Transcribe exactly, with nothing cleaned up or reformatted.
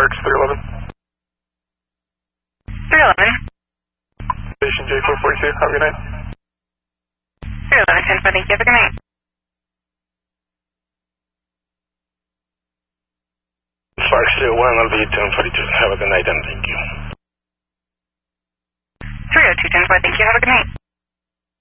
Sparks, three eleven. three eleven. Station J four forty-two, have a good night. three eleven, ten four, thank you, have a good night. Sparks, zero one, I'll be ten forty-two, have a good night and thank you. three oh two, ten four, thank you, have a good night.